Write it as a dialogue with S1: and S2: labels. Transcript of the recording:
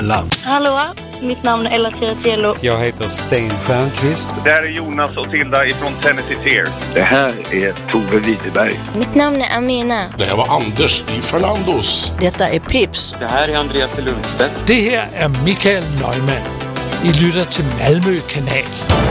S1: alla.
S2: Hallå, mitt namn är Ella Tiratiello.
S3: Jag heter Sten Stjernqvist.
S4: Det här är Jonas och Tilda ifrån Tennessee Tears.
S5: Det här är Tove Widerberg.
S6: Mitt namn är Amina.
S7: Det här var Anders i Fernandos.
S8: Detta är Pips.
S9: Det här är Andreas Lundstedt.
S10: Det här är Mikael Neumann. I lytter till Malmö Kanal.